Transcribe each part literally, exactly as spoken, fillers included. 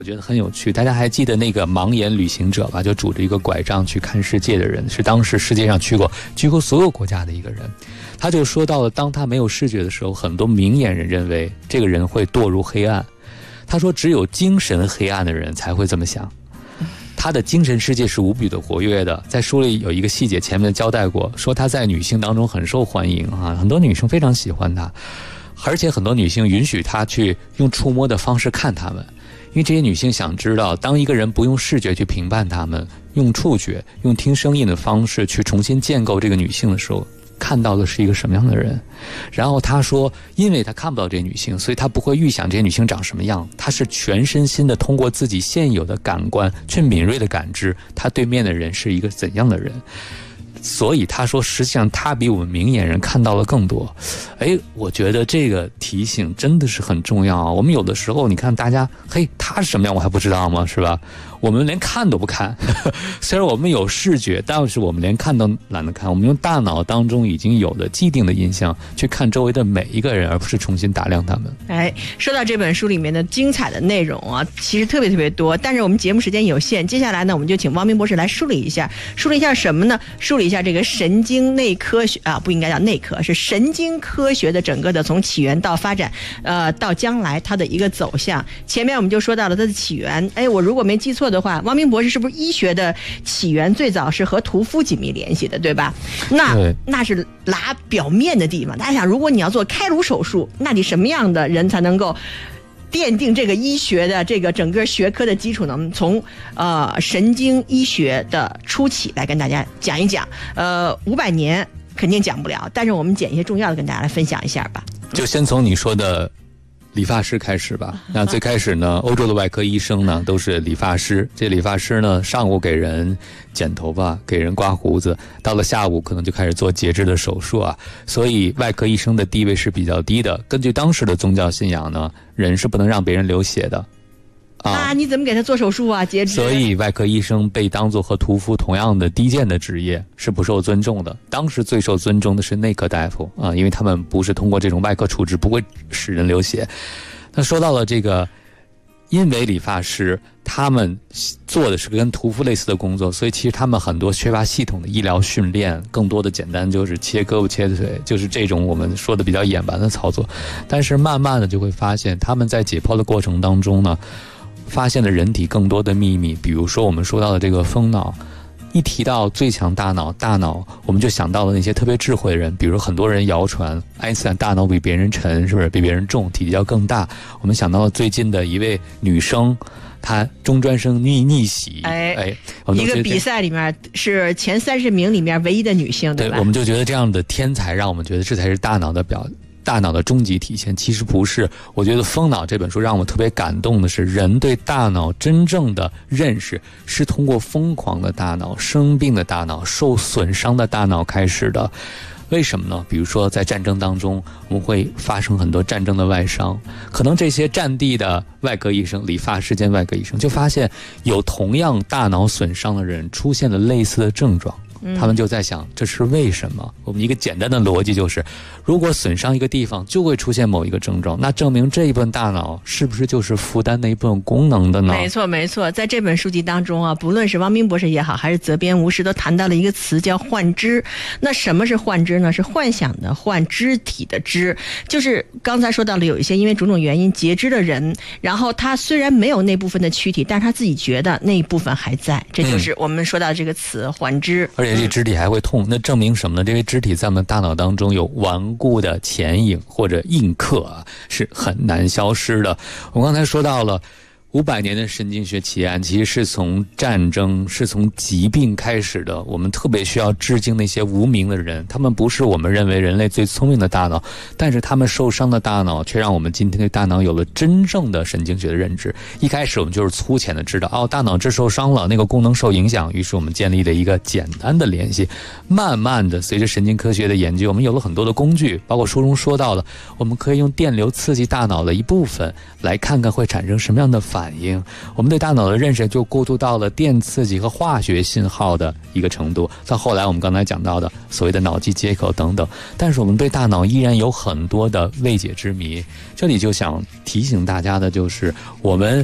我觉得很有趣，大家还记得那个盲眼旅行者吧？就拄着一个拐杖去看世界的人，是当时世界上去过几乎所有国家的一个人。他就说到了，当他没有视觉的时候，很多明眼人认为这个人会堕入黑暗。他说，只有精神黑暗的人才会这么想。他的精神世界是无比的活跃的，在书里有一个细节，前面交代过，说他在女性当中很受欢迎啊，很多女生非常喜欢他，而且很多女性允许他去用触摸的方式看他们。因为这些女性想知道，当一个人不用视觉去评判他们，用触觉、用听声音的方式去重新建构这个女性的时候，看到的是一个什么样的人。然后他说，因为他看不到这些女性，所以他不会预想这些女性长什么样，他是全身心的通过自己现有的感官去敏锐的感知他对面的人是一个怎样的人。所以他说，实际上他比我们明眼人看到了更多。哎，我觉得这个提醒真的是很重要啊！我们有的时候，你看大家，嘿，他是什么样我还不知道吗？是吧？我们连看都不看，虽然我们有视觉，但是我们连看都懒得看。我们用大脑当中已经有的既定的印象去看周围的每一个人，而不是重新打量他们。 哎，说到这本书里面的精彩的内容啊，其实特别特别多，但是我们节目时间有限，接下来呢，我们就请汪明博士来梳理一下，梳理一下什么呢？梳理一下这个神经内科学啊，不应该叫内科，是神经科学的整个的从起源到发展，呃，到将来它的一个走向。前面我们就说到了它的起源，哎，我如果没记错的话，汪明博士是不是医学的起源最早是和屠夫紧密联系的，对吧？那那是拉表面的地方。大家想，如果你要做开颅手术，那你什么样的人才能够奠定这个医学的这个整个学科的基础呢？我们从呃神经医学的初期来跟大家讲一讲。呃，五百年肯定讲不了，但是我们捡一些重要的跟大家来分享一下吧。 就先从你说的理发师开始吧。那最开始呢，欧洲的外科医生呢都是理发师。这理发师呢，上午给人剪头发，给人刮胡子，到了下午可能就开始做截肢的手术啊。所以外科医生的地位是比较低的。根据当时的宗教信仰呢，人是不能让别人流血的。 啊, 啊，你怎么给他做手术啊？截肢。 所以外科医生被当作和屠夫同样的低贱的职业，是不受尊重的。当时最受尊重的是内科大夫啊，因为他们不是通过这种外科处置，不会使人流血。那说到了这个，因为理发师他们做的是跟屠夫类似的工作，所以其实他们很多缺乏系统的医疗训练，更多的简单就是切胳膊切腿，就是这种我们说的比较野蛮的操作。但是慢慢的就会发现，他们在解剖的过程当中呢，发现了人体更多的秘密。比如说我们说到的这个风脑，一提到最强大脑大脑，我们就想到了那些特别智慧的人。比如很多人谣传爱因斯坦大脑比别人沉，是不是比别人重，体积要更大。我们想到了最近的一位女生，她中专生逆逆袭， 哎哎，一个比赛里面是前三十名里面唯一的女性，对吧？ 对，我们就觉得这样的天才让我们觉得这才是大脑的表大脑的终极体现。其实不是。我觉得《疯脑》这本书让我特别感动的是，人对大脑真正的认识是通过疯狂的大脑、生病的大脑、受损伤的大脑开始的。为什么呢？比如说在战争当中，我们会发生很多战争的外伤，可能这些战地的外科医生、理发师兼外科医生就发现有同样大脑损伤的人出现了类似的症状。他们就在想，这是为什么？我们一个简单的逻辑就是，如果损伤一个地方就会出现某一个症状，那证明这一部分大脑是不是就是负担那一部分功能的呢？ 没错没错，在这本书籍当中啊，不论是汪明博士也好，还是责编无时，都谈到了一个词叫幻肢。那什么是幻肢呢？是幻想的幻，肢体的肢。就是刚才说到了有一些因为种种原因截肢的人，然后他虽然没有那部分的躯体，但是他自己觉得那一部分还在，这就是我们说到这个词幻肢。 而且这肢体还会痛，那证明什么呢？这些肢体在我们大脑当中有顽固的前影或者印刻啊，是很难消失的。我刚才说到了五百年的神经学起源，其实是从战争、是从疾病开始的。我们特别需要致敬那些无名的人，他们不是我们认为人类最聪明的大脑，但是他们受伤的大脑却让我们今天对大脑有了真正的神经学的认知。一开始我们就是粗浅的知道，哦，大脑这受伤了，那个功能受影响，于是我们建立了一个简单的联系。慢慢的，随着神经科学的研究，我们有了很多的工具，包括书中说到了，我们可以用电流刺激大脑的一部分，来看看会产生什么样的反应。反应，我们对大脑的认识就过渡到了电刺激和化学信号的一个程度，到后来我们刚才讲到的所谓的脑机接口等等。但是我们对大脑依然有很多的未解之谜。这里就想提醒大家的就是，我们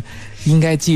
应该记